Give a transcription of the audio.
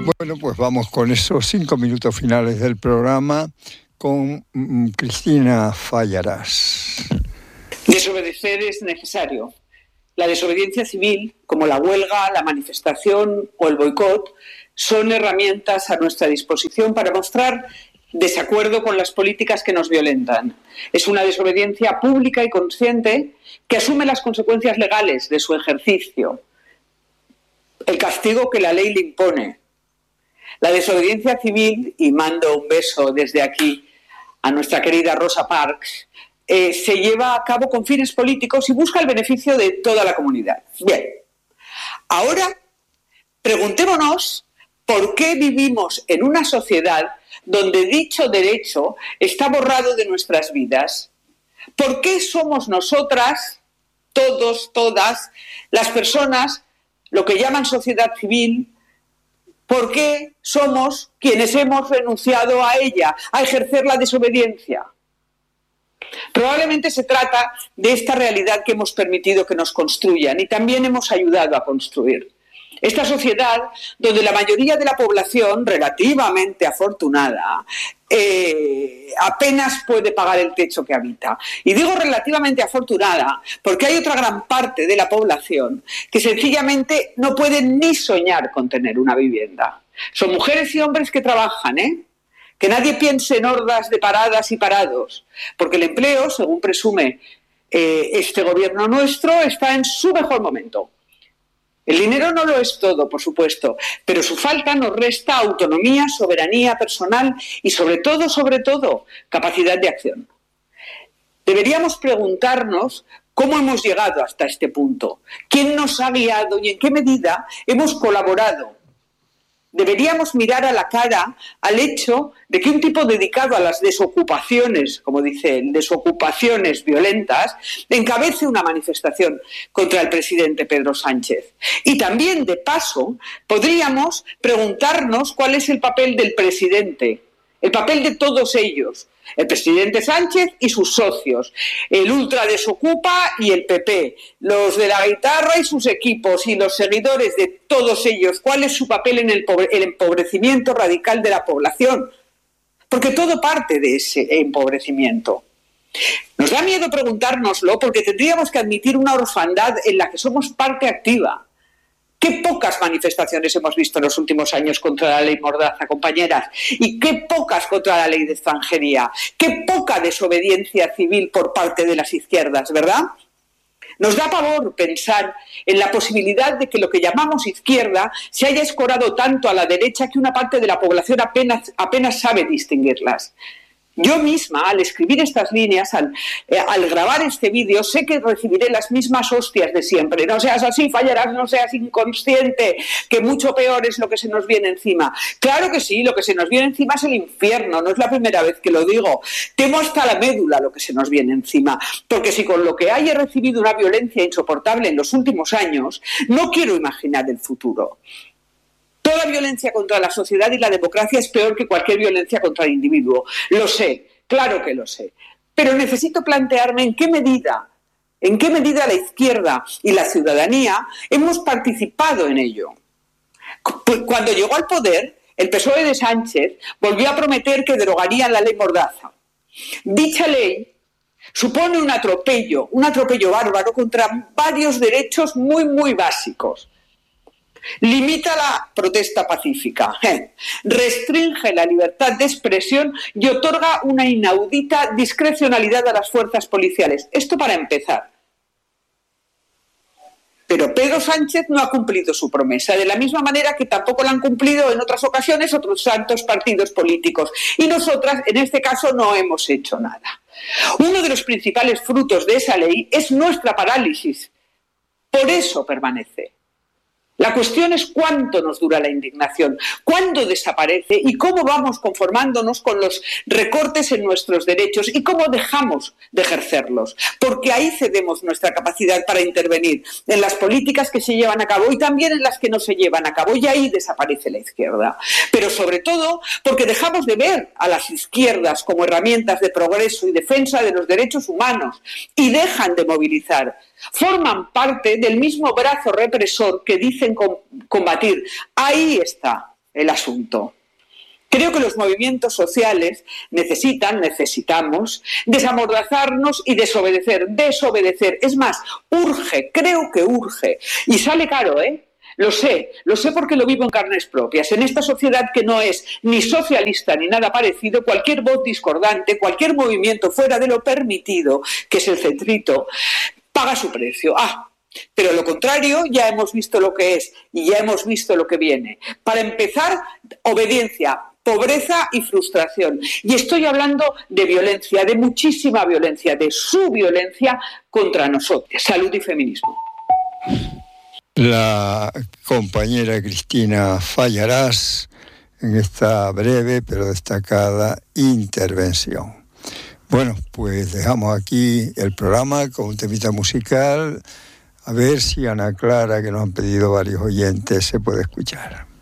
Bueno, pues vamos con esos 5 minutos finales del programa con Cristina Fallarás. Desobedecer es necesario. La desobediencia civil, como la huelga, la manifestación o el boicot, son herramientas a nuestra disposición para mostrar desacuerdo con las políticas que nos violentan. Es una desobediencia pública y consciente que asume las consecuencias legales de su ejercicio, el castigo que la ley le impone. La desobediencia civil, y mando un beso desde aquí a nuestra querida Rosa Parks, se lleva a cabo con fines políticos y busca el beneficio de toda la comunidad. Bien, ahora preguntémonos por qué vivimos en una sociedad donde dicho derecho está borrado de nuestras vidas. ¿Por qué somos nosotras, todos, todas, las personas, lo que llaman sociedad civil? ¿Por qué somos quienes hemos renunciado a ella, a ejercer la desobediencia? Probablemente se trata de esta realidad que hemos permitido que nos construyan y también hemos ayudado a construir. Esta sociedad, donde la mayoría de la población, relativamente afortunada, apenas puede pagar el techo que habita. Y digo relativamente afortunada porque hay otra gran parte de la población que sencillamente no puede ni soñar con tener una vivienda. Son mujeres y hombres que trabajan, que nadie piense en hordas de paradas y parados, porque el empleo, según presume este gobierno nuestro, está en su mejor momento. El dinero no lo es todo, por supuesto, pero su falta nos resta autonomía, soberanía personal y sobre todo, capacidad de acción. Deberíamos preguntarnos cómo hemos llegado hasta este punto, quién nos ha guiado y en qué medida hemos colaborado. Deberíamos mirar a la cara al hecho de que un tipo dedicado a las desocupaciones, como dice él, desocupaciones violentas, encabece una manifestación contra el presidente Pedro Sánchez. Y también, de paso, podríamos preguntarnos cuál es el papel del presidente, el papel de todos ellos, el presidente Sánchez y sus socios, el Ultra Desocupa y el PP, los de la guitarra y sus equipos y los seguidores de todos ellos. ¿Cuál es su papel en el empobrecimiento radical de la población? Porque todo parte de ese empobrecimiento. Nos da miedo preguntárnoslo porque tendríamos que admitir una orfandad en la que somos parte activa. Qué pocas manifestaciones hemos visto en los últimos años contra la ley Mordaza, compañeras, y qué pocas contra la ley de extranjería, qué poca desobediencia civil por parte de las izquierdas, ¿verdad? Nos da pavor pensar en la posibilidad de que lo que llamamos izquierda se haya escorado tanto a la derecha que una parte de la población apenas sabe distinguirlas. Yo misma, al escribir estas líneas, al grabar este vídeo, sé que recibiré las mismas hostias de siempre. No seas así, Fallarás, no seas inconsciente, que mucho peor es lo que se nos viene encima. Claro que sí, lo que se nos viene encima es el infierno, no es la primera vez que lo digo. Temo hasta la médula lo que se nos viene encima, porque si con lo que hay he recibido una violencia insoportable en los últimos años, no quiero imaginar el futuro. Toda violencia contra la sociedad y la democracia es peor que cualquier violencia contra el individuo. Lo sé, claro que lo sé. Pero necesito plantearme en qué medida la izquierda y la ciudadanía hemos participado en ello. Cuando llegó al poder, el PSOE de Sánchez volvió a prometer que derogarían la ley Mordaza. Dicha ley supone un atropello bárbaro contra varios derechos muy, muy básicos. Limita la protesta pacífica, restringe la libertad de expresión y otorga una inaudita discrecionalidad a las fuerzas policiales. Esto para empezar. Pero Pedro Sánchez no ha cumplido su promesa, de la misma manera que tampoco la han cumplido en otras ocasiones otros tantos partidos políticos. Y nosotras, en este caso, no hemos hecho nada. Uno de los principales frutos de esa ley es nuestra parálisis. Por eso permanece. La cuestión es cuánto nos dura la indignación, cuándo desaparece y cómo vamos conformándonos con los recortes en nuestros derechos y cómo dejamos de ejercerlos. Porque ahí cedemos nuestra capacidad para intervenir en las políticas que se llevan a cabo y también en las que no se llevan a cabo, y ahí desaparece la izquierda. Pero sobre todo porque dejamos de ver a las izquierdas como herramientas de progreso y defensa de los derechos humanos y dejan de movilizar. Forman parte del mismo brazo represor que dicen combatir. Ahí está el asunto. Creo que los movimientos sociales necesitamos desamordazarnos y desobedecer. Es más, creo que urge. Y sale caro, ¿eh? Lo sé porque lo vivo en carnes propias. En esta sociedad que no es ni socialista ni nada parecido, cualquier voz discordante, cualquier movimiento fuera de lo permitido, que es el centrito, paga su precio. Pero lo contrario ya hemos visto lo que es y ya hemos visto lo que viene. Para empezar, obediencia, pobreza y frustración. Y estoy hablando de violencia, de muchísima violencia, de su violencia contra nosotros. Salud y feminismo. La compañera Cristina Fallarás en esta breve pero destacada intervención. Bueno, pues dejamos aquí el programa con un temita musical. A ver si Ana Clara, que nos han pedido varios oyentes, se puede escuchar.